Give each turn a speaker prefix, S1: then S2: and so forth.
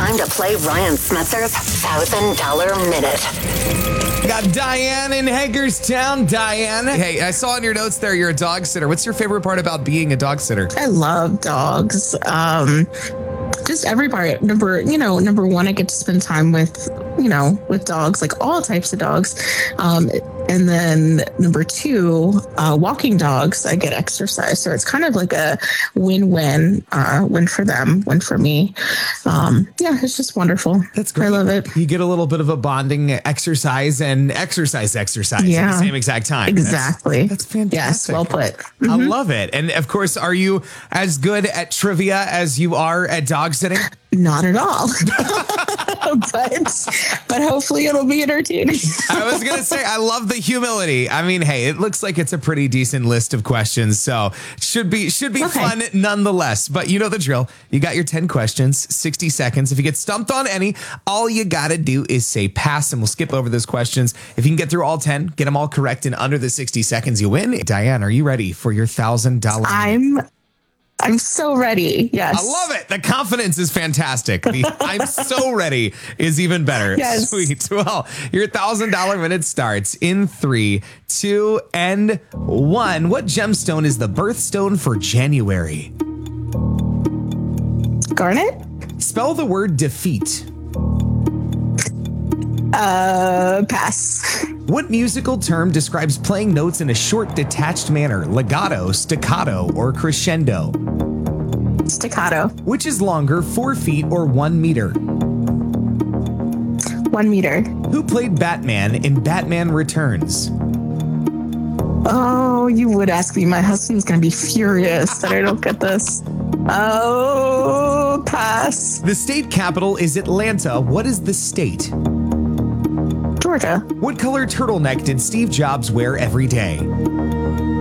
S1: time to play Ryan Smetzer's $1,000 Minute.
S2: Got Diane in Hagerstown. Diane, hey, I saw in your notes there you're a dog sitter. What's your favorite part about being a dog sitter?
S3: I love dogs. Just every part. Number one, I get to spend time with dogs, like all types of dogs. And then number two, walking dogs, I get exercise. So it's kind of like a win-win, win for them, win for me. It's just wonderful.
S2: That's great.
S3: I love it.
S2: You get a little bit of a bonding exercise and exercise at the same exact time.
S3: Exactly.
S2: That's fantastic.
S3: Yes, well put.
S2: I love it. And of course, are you as good at trivia as you are at dog sitting?
S3: Not at all. but hopefully it'll be entertaining.
S2: I was going to say, I love the humility. I mean, hey, it looks like it's a pretty decent list of questions, so should be fun nonetheless. But you know the drill. You got your 10 questions, 60 seconds. If you get stumped on any, all you got to do is say pass, and we'll skip over those questions. If you can get through all 10, get them all correct in under the 60 seconds, you win. Diane, are you ready for your $1,000?
S3: I'm so ready. Yes.
S2: I love it. The confidence is fantastic. The I'm so ready is even better.
S3: Yes.
S2: Sweet. Well, your $1,000 minute starts in 3, 2, and 1. What gemstone is the birthstone for January?
S3: Garnet?
S2: Spell the word defeat.
S3: Pass.
S2: What musical term describes playing notes in a short, detached manner? Legato, staccato, or crescendo?
S3: Staccato.
S2: Which is longer, 4 feet or 1 meter?
S3: 1 meter.
S2: Who played Batman in Batman Returns?
S3: Oh, you would ask me. My husband's going to be furious that I don't get this. Oh, pass.
S2: The state capital is Atlanta. What is the state?
S3: Georgia.
S2: What color turtleneck did Steve Jobs wear every day?